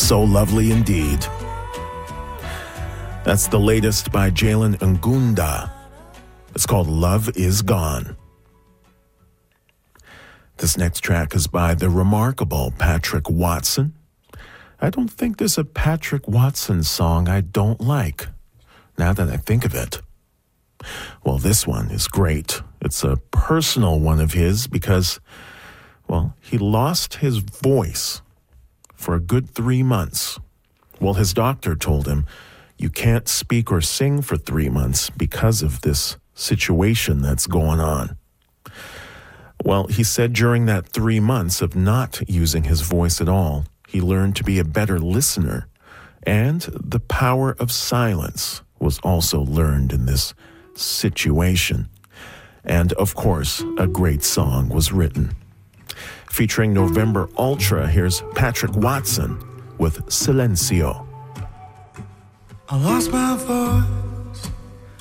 So lovely indeed. That's the latest by Jalen Ngunda. It's called Love Is Gone. This next track is by the remarkable Patrick Watson. I don't think there's a Patrick Watson song I don't like, now that I think of it. Well, this one is great. It's a personal one of his because, well, he lost his voice for a good 3 months. Well, his doctor told him, you can't speak or sing for 3 months because of this situation that's going on. Well, he said during that 3 months of not using his voice at all, he learned to be a better listener, and the power of silence was also learned in this situation. And, of course, a great song was written. Featuring November Ultra, here's Patrick Watson with Silencio. I lost my voice